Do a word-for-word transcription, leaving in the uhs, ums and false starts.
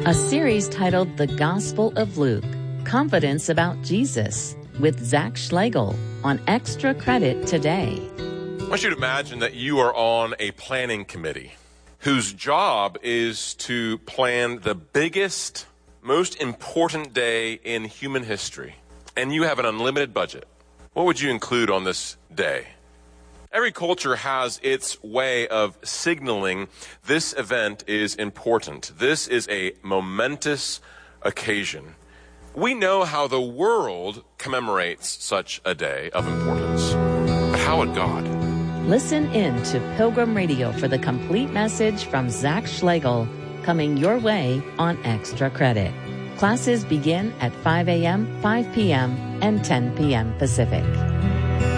a series titled The Gospel of Luke, Confidence About Jesus, with Zach Schlegel on Extra Credit today. I want you to imagine that you are on a planning committee whose job is to plan the biggest, most important day in human history, and you have an unlimited budget. What would you include on this day? Every culture has its way of signaling this event is important. This is a momentous occasion. We know how the world commemorates such a day of importance. But how would God? Listen in to Pilgrim Radio for the complete message from Zach Schlegel, coming your way on Extra Credit. Classes begin at five a.m., five p.m., and ten p.m. Pacific.